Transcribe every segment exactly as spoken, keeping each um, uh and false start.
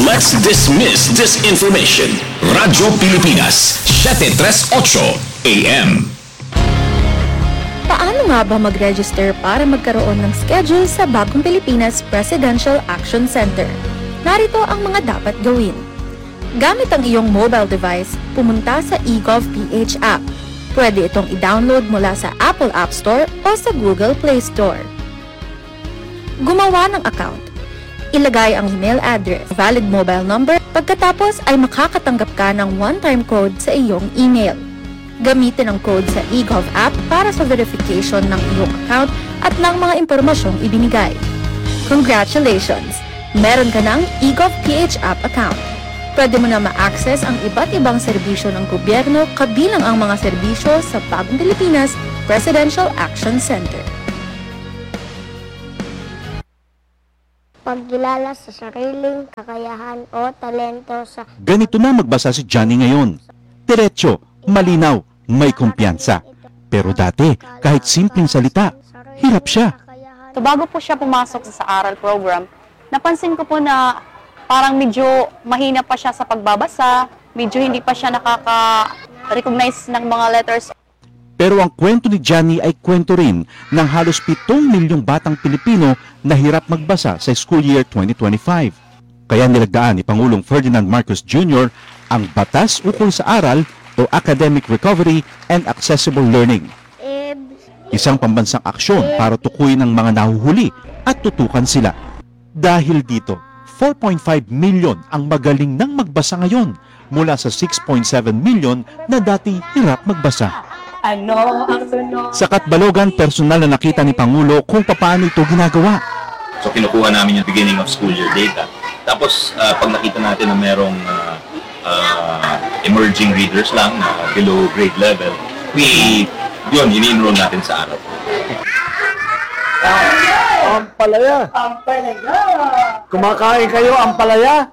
Let's dismiss disinformation. Radyo Pilipinas, seven thirty-eight A M. Paano nga ba mag-register para magkaroon ng schedule sa Bagong Pilipinas Presidential Action Center? Narito ang mga dapat gawin. Gamit ang iyong mobile device, pumunta sa eGovPH app. Pwede itong i-download mula sa Apple App Store o sa Google Play Store. Gumawa ng account. Ilagay ang email address, valid mobile number, pagkatapos ay makakatanggap ka ng one-time code sa iyong email. Gamitin ang code sa eGov app para sa verification ng iyong account at ng mga impormasyong ibinigay. Congratulations! Meron ka ng eGovPH app account. Pwede mo na ma-access ang iba't ibang serbisyo ng gobyerno kabilang ang mga serbisyo sa Bagong Pilipinas Presidential Action Center. Pagkilala sa sariling kakayahan o talento sa... Ganito na magbasa si Johnny ngayon. Diretso, malinaw, may kumpiyansa. Pero dati, kahit simpleng salita, hirap siya. So bago po siya pumasok sa aral program, napansin ko po na parang medyo mahina pa siya sa pagbabasa, medyo hindi pa siya nakaka-recognize ng mga letters. Pero ang kwento ni Johnny ay kwento rin ng halos pitong milyong batang Pilipino na hirap magbasa sa school year twenty twenty-five. Kaya nilagdaan ni Pangulong Ferdinand Marcos Junior ang Batas Ukol sa Aral o Academic Recovery and Accessible Learning. Isang pambansang aksyon para tukuyin ang mga nahuhuli at tutukan sila. Dahil dito, four point five milyon ang magaling nang magbasa ngayon mula sa six point seven milyon na dati hirap magbasa. Ano ang sunod? Sa Katbalogan, personal na nakita ni Pangulo kung paano ito ginagawa. So kinukuha namin yung beginning of school year data. Tapos uh, pag nakita natin na merong uh, uh, emerging readers lang na uh, below grade level, we, yun, ini-enroll natin sa araw. Ampalaya. Ampalaya. Kumakain kayo, ampalaya?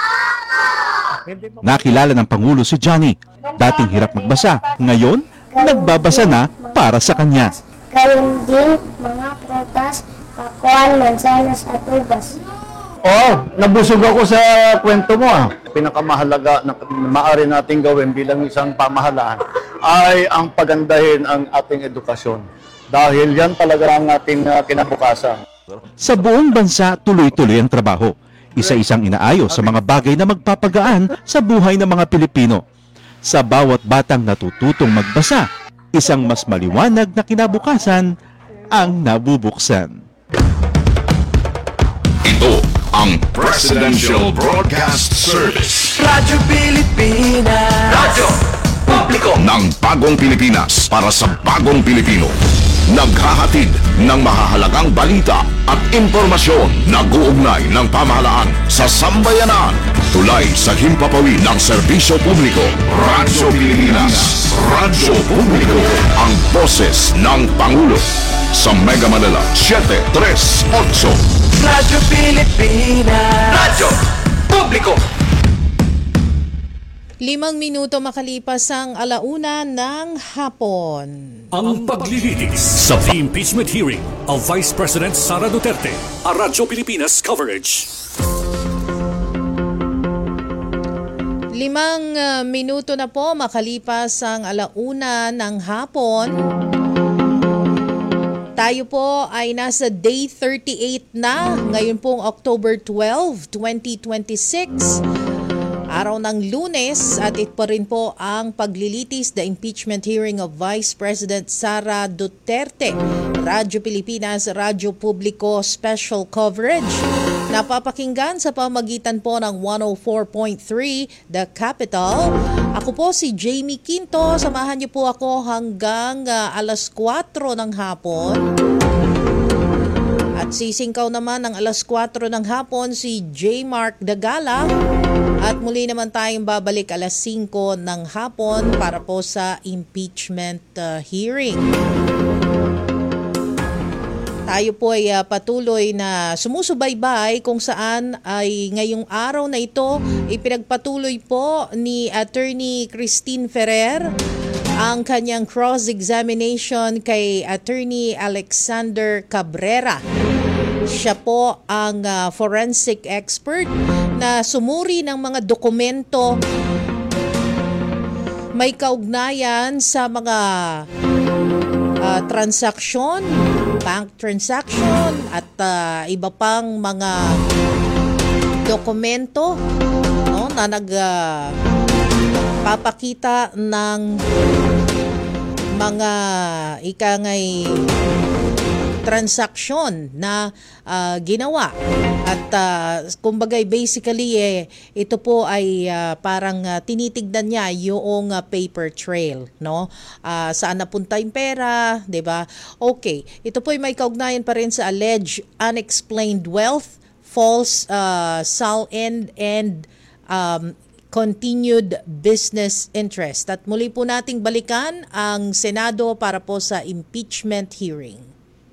Nakilala ng Pangulo si Johnny. Dating hirap magbasa. Ngayon, nagbabasa na para sa kanya. Gayun din mga prutas, pakuan, mansanas at ubas. Oh, nabusog ako sa kwento mo ah. Pinakamahalaga na maaari nating gawin bilang isang pamahalaan ay ang pagandahin ang ating edukasyon. Dahil yan talaga ang ating uh, kinabukasan. Sa buong bansa, tuloy-tuloy ang trabaho. Isa-isang inaayos sa mga bagay na magpapagaan sa buhay ng mga Pilipino. Sa bawat batang natututong magbasa, isang mas maliwanag na kinabukasan ang nabubuksan. Ito ang Presidential Broadcast Service. Radyo Pilipinas. Radyo Publiko ng Bagong Pilipinas para sa Bagong Pilipino. Naghahatid ng mahahalagang balita at impormasyon na guugnay ng pamahalaan sa sambayanan. Tulay sa himpapawid ng serbisyo publiko. Radyo Pilipinas. Radyo Publiko. Ang boses ng Pangulo. Sa Mega Manila, seven thirty-eight. Radyo Pilipinas. Radyo Publiko. Limang minuto makalipas ang alauna ng hapon. Ang paglilitis sa impeachment hearing of Vice President Sara Duterte. A Radyo Pilipinas coverage. Limang uh, minuto na po makalipas ang alauna ng hapon. Tayo po ay nasa day thirty-eight na. Ngayon pong October twelve, twenty twenty-six. Araw ng Lunes at ito pa rin po ang paglilitis the impeachment hearing of Vice President Sara Duterte. Radyo Pilipinas, Radyo Publiko special coverage. Napapakinggan sa pamagitan po ng one oh four point three The Capital. Ako po si Jamie Quinto. Samahan niyo po ako hanggang uh, alas kwatro ng hapon. At sisingkaw naman ng alas kwatro ng hapon si J. Mark Dagala. At muli naman tayong babalik alas singko ng hapon para po sa impeachment uh, hearing. Tayo po ay uh, patuloy na sumusubaybay kung saan ay ngayong araw na ito ipinagpatuloy po ni Attorney Christine Ferrer ang kanyang cross-examination kay Attorney Alexander Cabrera. Siya po ang uh, forensic expert na sumuri ng mga dokumento may kaugnayan sa mga uh, transaksyon, bank transaction at uh, iba pang mga dokumento, no, na nagpapakita uh, ng mga ikangay transaksyon na uh, ginawa. At uh, kumbaga basically eh, ito po ay uh, parang uh, tinitignan niya yung uh, paper trail, no? Uh, saan napunta yung pera, 'di ba? Okay, ito po ay may kaugnayan pa rin sa alleged unexplained wealth, false uh, sal-end and um, continued business interest. At muli po nating balikan ang Senado para po sa impeachment hearing.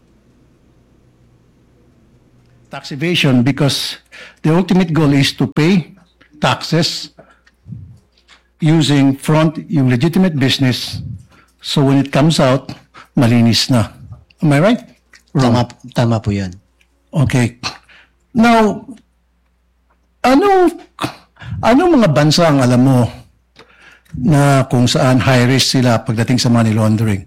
Tax evasion, because the ultimate goal is to pay taxes using front yung legitimate business, so when it comes out, malinis na. Am I right? Tama, tama po yan. Okay. Now, ano, ano mga bansa ang alam mo na kung saan high risk sila pagdating sa money laundering?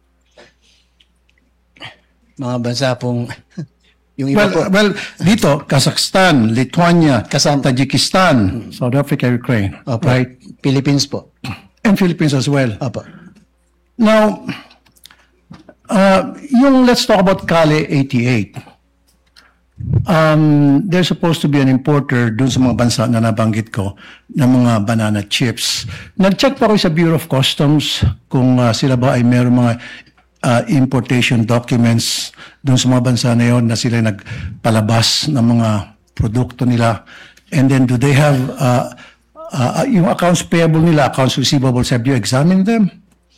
Mga bansa pong... Yung well, iba po. well, dito, Kazakhstan, Lithuania, Kasam- Tajikistan, South Africa, Ukraine, Opo. right? Philippines po. And Philippines as well. Opo. Now, uh, yung let's talk about Kali eighty-eight. Um, there's supposed to be an importer dun sa mga bansa na nabanggit ko ng mga banana chips. Nag-check pa ko sa Bureau of Customs kung uh, sila ba ay meron mga Uh, importation documents doon sa mga bansa na yun na sila nagpalabas ng mga produkto nila. And then do they have uh, uh, yung accounts payable nila, accounts receivables, have you examined them?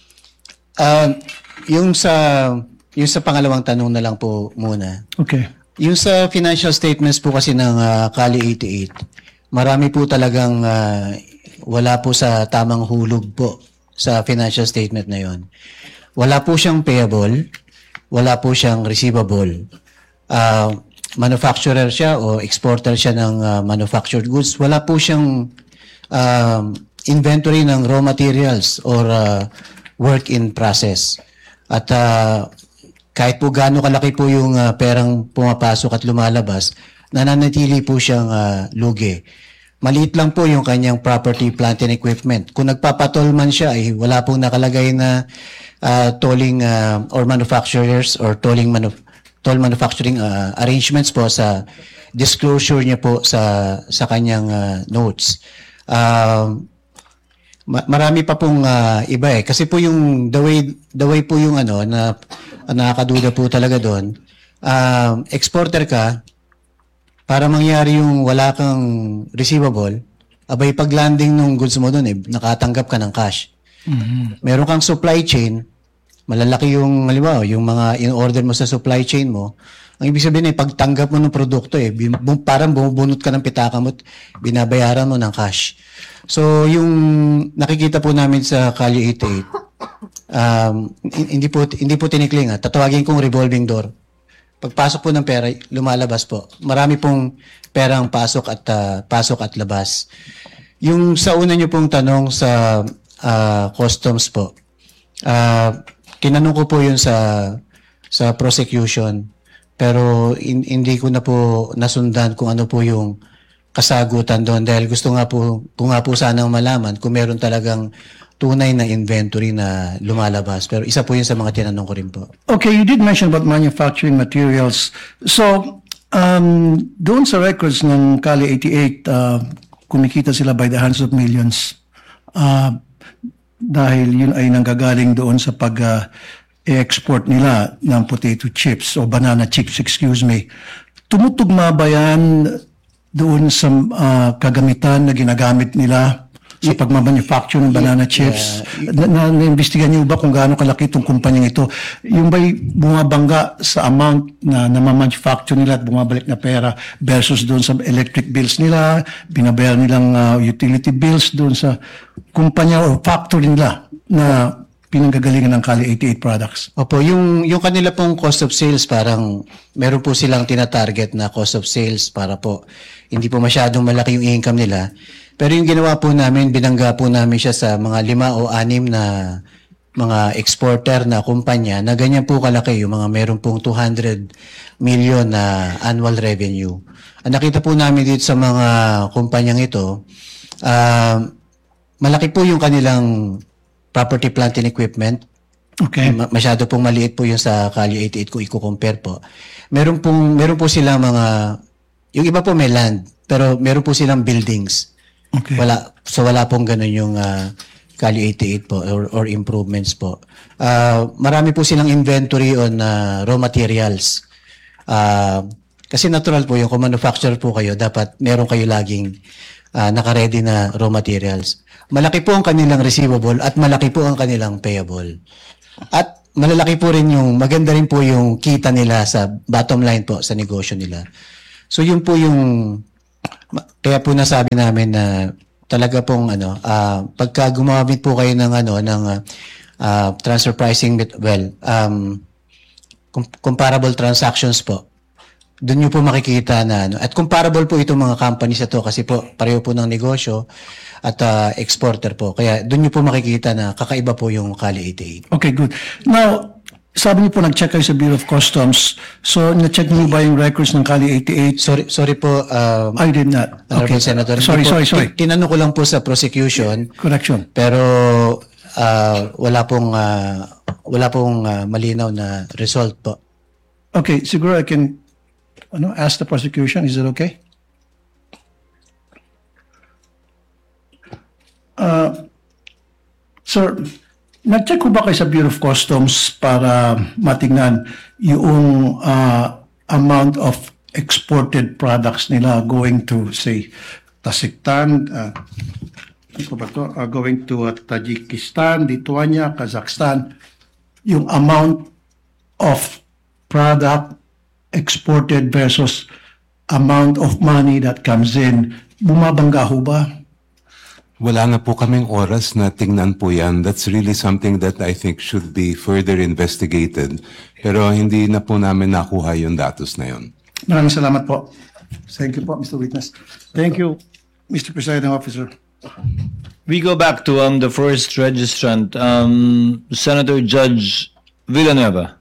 Uh, yung sa yung sa pangalawang tanong na lang po muna. Okay. Yung sa financial statements po kasi ng uh, Kali eighty-eight, marami po talagang uh, wala po sa tamang hulog po sa financial statement na yon. Wala po siyang payable, wala po siyang receivable. Uh, manufacturer siya o exporter siya ng uh, manufactured goods. Wala po siyang uh, inventory ng raw materials or uh, work in process. At uh, kahit po gaano kalaki po yung uh, perang pumapasok at lumalabas, nananatili po siyang uh, lugi. Maliit lang po yung kanyang property, plant and equipment. Kung nagpapatol man siya, eh, wala pong nakalagay na uh, tolling uh, or manufacturers or tolling manu toll manufacturing uh, arrangements po sa disclosure niya po sa sa kanyang uh, notes. Uh, ma marami pa pong uh, iba eh. Kasi po yung the way, the way po yung ano, na nakakaduda po talaga doon, uh, exporter ka, para mangyari yung wala kang receivable, abay pag landing ng goods mo doon, eh, nakatanggap ka ng cash. Mm-hmm. Meron kang supply chain, malalaki yung, halimbawa, yung mga in-order mo sa supply chain mo, ang ibig sabihin eh, pagtanggap mo ng produkto, eh, parang bumubunot ka ng pitaka mo, binabayaran mo ng cash. So, yung nakikita po namin sa Kali eighty-eight, um, hindi po, hindi po tinikling, ha? Tatawagin kong revolving door. Pagpasok po ng pera, lumalabas po. Marami pong perang pasok at uh, pasok at labas. Yung sa una niyo pong tanong sa uh, customs po, uh, tinanong ko po yun sa sa prosecution, pero in, hindi ko na po nasundan kung ano po yung kasagutan doon dahil gusto nga po, kung nga po sanang malaman kung meron talagang tunay na inventory na lumalabas. Pero isa po yun sa mga tinanong ko rin po. Okay, you did mention about manufacturing materials. So, um, doon sa records ng Kali eighty-eight, uh, kumikita sila by the hundreds of millions. Uh, dahil yun ay nanggagaling doon sa pag-export uh, nila ng potato chips o banana chips, excuse me. Tumutugma ba yan doon sa uh, kagamitan na ginagamit nila sa pagmamanufacture ng banana chips? Yeah. Na, na-investigan niyo ba kung gaano kalaki itong kumpanyang ito? Yung ba'y bumabangga sa amount na namamanufacture nila at bumabalik na pera versus doon sa electric bills nila, binabayar nilang uh, utility bills doon sa kumpanya o factory nila na pinanggagalingan ng Kali eighty-eight products? Opo, yung, yung kanila pong cost of sales, parang meron po silang tina-target na cost of sales para po hindi po masyadong malaki yung income nila. Pero yung ginawa po namin, binangga po namin siya sa mga lima o anim na mga exporter na kumpanya na ganyan po kalaki, yung mga meron pong two hundred million na annual revenue. Ang nakita po namin dito sa mga kumpanyang ito, uh, malaki po yung kanilang property, plant, and equipment. Okay. Masyado pong maliit po yung sa Kali eighty-eight kung i-compare po. Meron pong, meron po silang mga, yung iba po may land, pero meron po silang buildings. Okay. Wala, so wala pong ganun yung uh, Kali eighty-eight po or, or improvements po. Uh, marami po silang inventory on uh, raw materials. Uh, kasi natural po yung kung manufacturer po kayo, dapat meron kayo laging uh, naka-ready na raw materials. Malaki po ang kanilang receivable at malaki po ang kanilang payable. At malalaki po rin yung, maganda rin po yung kita nila sa bottom line po sa negosyo nila. So yun po yung, kaya po nasabi namin na talaga pong ano, uh, pagka gumamit po kayo ng ano, ng uh, transfer pricing, well, um, com- comparable transactions po, doon nyo po makikita na ano. At comparable po itong mga companies na to kasi po pareho po ng negosyo at uh, exporter po. Kaya doon nyo po makikita na kakaiba po yung Kali eighty-eight. Okay, good. Now, sabi niyo po nag-check kayo sa Bureau of Customs. So, na-check niyo ba yung records ng Kali eighty-eight? Sorry, sorry po. Uh, I did not. Okay, Okay. Senator. Sorry, Hindi po, sorry, sorry. ti- Tinanong ko lang po sa prosecution. Correction. Pero uh, wala pong uh, wala pong uh, malinaw na result po. Okay, siguro I can ano, ask the prosecution. Is it okay? Uh, sir, nag-check ko ba kayo sa Bureau of Customs para matingnan yung uh, amount of exported products nila going to, say, Tasiktan, uh, ano ba to? Uh, going to uh, Tajikistan, Lithuania, Kazakhstan, yung amount of product exported versus amount of money that comes in, bumabangga ho ba? Wala na po kaming oras na tingnan po yan. That's really something that I think should be further investigated. Pero hindi na po namin nakuha yung datos na yun. Maraming salamat po. Thank you po, Mister Witness. Thank you, Mister Presiding Officer. We go back to um the first registrant, um, Senator Judge Villanueva.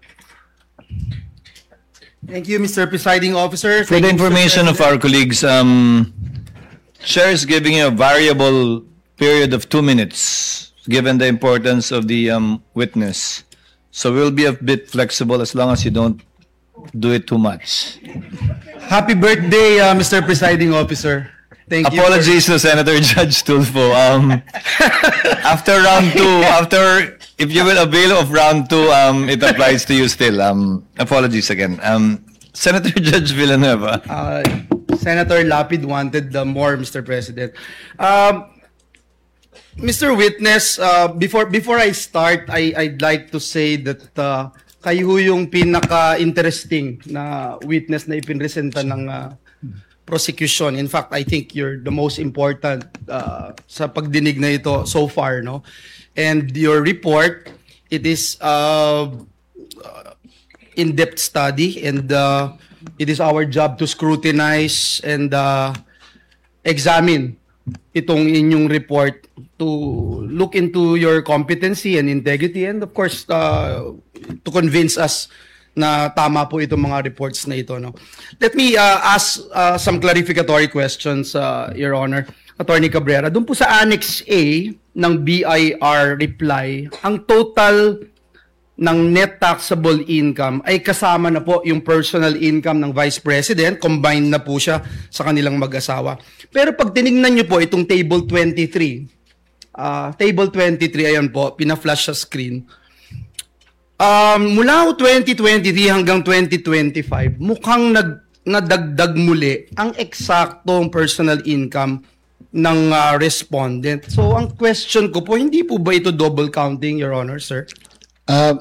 Thank you, Mister Presiding Officer. For the information of our colleagues, um, Chair is giving you a variable period of two minutes, given the importance of the um, witness. So we'll be a bit flexible as long as you don't do it too much. Happy birthday, uh, Mister Presiding Officer. Thank you. Apologies to Senator Judge Tulfo. Um, after round two, after if you will avail of round two, um, it applies to you still. Um, apologies again. Um, Senator Judge Villanueva. Uh, Senator Lapid wanted uh, more, Mister President. Um, Mister Witness, uh, before before I start, I I'd like to say that uh, kayo yung pinaka-interesting na witness na ipinresenta ng uh, prosecution. In fact, I think you're the most important uh, sa pagdinig na ito so far, no? And your report, it is uh, in-depth study, and uh, it is our job to scrutinize and uh, examine itong inyong report to look into your competency and integrity, and of course uh, to convince us na tama po itong mga reports na ito, no? Let me uh, ask uh, some clarificatory questions, uh, Your Honor. Attorney Cabrera, doon po sa Annex A ng B I R reply, ang total ng net taxable income ay kasama na po yung personal income ng Vice President, combined na po siya sa kanilang mag-asawa. Pero pag tinignan nyo po itong Table twenty-three, uh, Table twenty-three, ayan po, pina-flash sa screen. Um, mula twenty twenty-three hanggang twenty twenty-five, mukhang nag, nadagdag muli ang eksaktong personal income ng uh, respondent. So, ang question ko po, hindi po ba ito double counting, Your Honor, sir? Uh,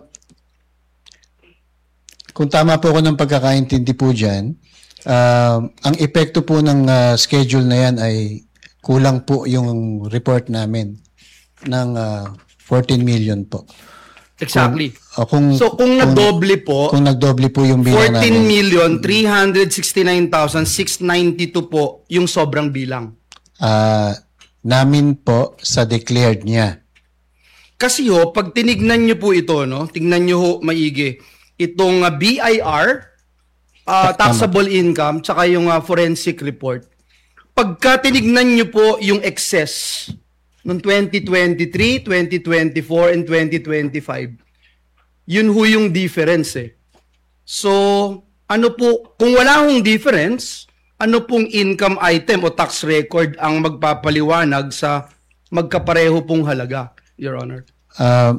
kung tama po ako ng pagkakaintindi po dyan, uh, ang epekto po ng uh, schedule na yan ay kulang po yung report namin ng uh, fourteen million po. Exactly. Kung, oh, kung, so kung nagdoble po, kung nagdoble po yung bilang fourteen namin, million three hundred sixty-nine thousand six hundred ninety-two po yung sobrang bilang. ah namin po sa declared niya. Kasi ho, pag tinignan nyo po ito, no, tingnan nyo ho maigi, itong uh, B I R, uh, taxable income, tsaka yung uh, forensic report. Pagka tinignan nyo po yung excess noong twenty twenty-three, twenty twenty-four, and twenty twenty-five, yun ho yung difference eh. So, ano po, kung wala hong difference, ano pong income item o tax record ang magpapaliwanag sa magkapareho pong halaga, Your Honor? Uh,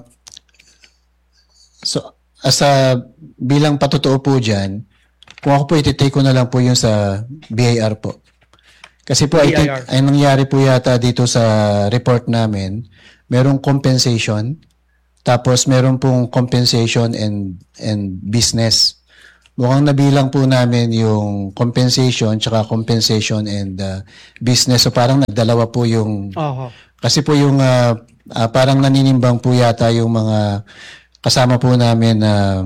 so, as a, bilang patotoo po dyan, kung ako po ititake ko na lang po yung sa B I R po. Kasi po, I think, ay nangyari po yata dito sa report namin, merong compensation, tapos meron pong compensation and and business. Mukhang nabilang po namin yung compensation, tsaka compensation and uh, business. So parang nagdalawa po yung, uh-huh. kasi po yung, uh, uh, parang naninimbang po yata yung mga kasama po namin na uh,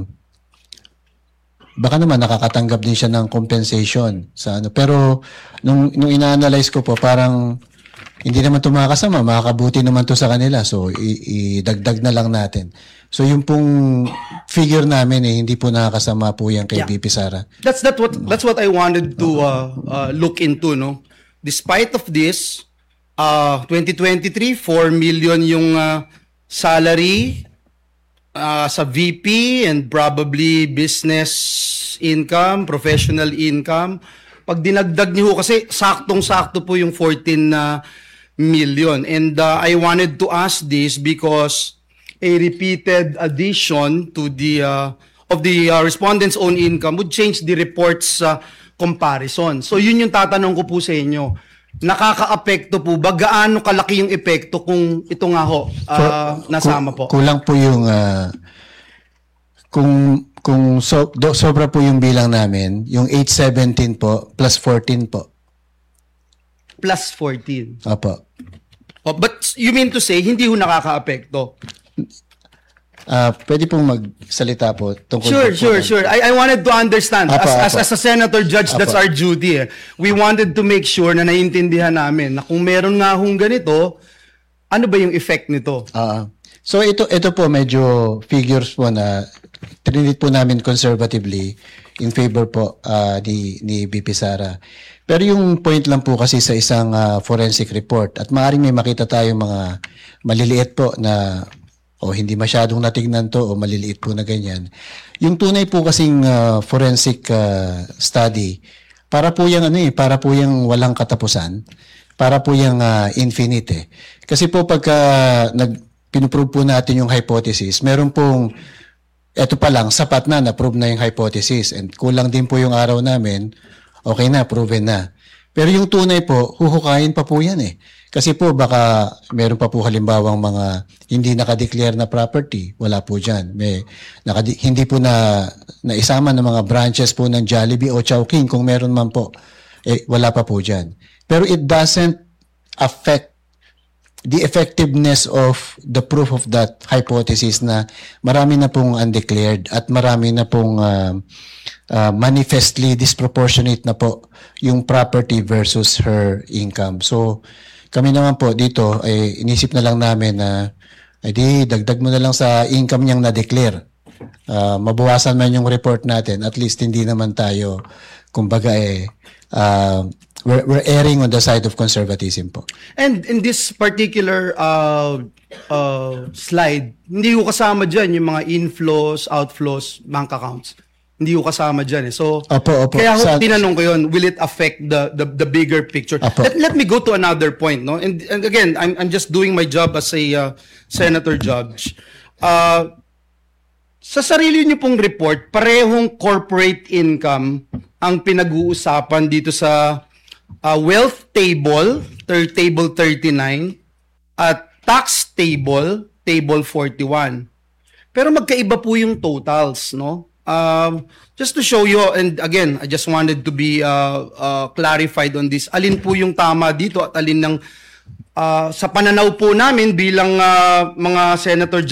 baka naman nakakatanggap din siya ng compensation sa ano. Pero nung nung ina-analyze ko po, parang hindi naman ito makakasama, makakabuti naman to sa kanila. So i- idagdag na lang natin. So yung pong figure namin eh, hindi po nakakasama po yan kay Yeah. V P Sara. That's that what that's what I wanted to uh, uh, look into, no. Despite of this, uh, twenty twenty-three, four million yung uh, salary uh, sa V P and probably business income, professional income. Pag dinagdag niyo kasi saktong-sakto po yung fourteen uh, million. And uh, I wanted to ask this because a repeated addition to the uh, of the uh, respondent's own income would change the report's uh, comparison. So yun yung tatanong ko po sa inyo. Nakaka-apekto po ba? Gaano kalaki yung epekto kung ito nga ho uh, nasama po? Kulang po yung uh, kung kung so, do, sobra po yung bilang namin, yung eight seventeen po plus fourteen po. Plus fourteen. Opo. Oh, but you mean to say hindi ho nakaka-apekto? Ah, pwede pong magsalita po tungkol Sure, po sure, po- sure. I, I wanted to understand. Apo, as, as, apo. as a senator judge, that's Apo. our duty. Eh. We wanted to make sure na naiintindihan namin na kung meron nga hong ganito, ano ba yung effect nito? Ah. So ito ito po medyo figures po na trinit po namin conservatively in favor po ah, ni ni V P Sara. Pero yung point lang po kasi sa isang ah, forensic report at maaaring may makita tayong mga maliliit po na o hindi masyadong natignan to o maliliit po na ganyan. Yung tunay po kasing ah, forensic ah, study, para po yung ano eh, para po yung walang katapusan, para po yung ah, infinite eh. Kasi po pagka nag pinuprove po natin yung hypothesis, meron pong eto pa lang, sapat na, na-prove na yung hypothesis and kulang din po yung araw namin, okay na, proven na. Pero yung tunay po, huhukayin pa po yan eh. Kasi po baka meron pa po halimbawang mga hindi nakadeclare na property, wala po dyan. May, nakadi- hindi po na naisama ng mga branches po ng Jollibee o Chowking kung meron man po, eh, wala pa po dyan. Pero it doesn't affect the effectiveness of the proof of that hypothesis na marami na pong undeclared at marami na pong uh, uh, manifestly disproportionate na po yung property versus her income. So kami naman po dito ay inisip na lang namin na ay di dagdag mo na lang sa income niyang na-declare. Uh, mabawasan man yung report natin, at least hindi naman tayo kumbaga eh uh, We're, we're erring on the side of conservatism po. And in this particular uh, uh, slide, hindi ko kasama dyan yung mga inflows, outflows, bank accounts. Hindi ko kasama dyan eh. So, opo, opo. kaya Sa- ako tinanong ko yun, will it affect the the, the bigger picture? Opo. Let, let me go to another point. No? And, and again, I'm, I'm just doing my job as a uh, senator judge. Uh, sa sarili niyo pong report, parehong corporate income ang pinag-uusapan dito sa Uh, wealth table, third table thirty-nine, at tax table, table forty-one. Pero magkaiba po yung totals, no? Um, just to show you, and again, I just wanted to be uh, uh, clarified on this. Alin po yung tama dito at alin ng ah, sa pananaw po namin bilang ah, mga Senator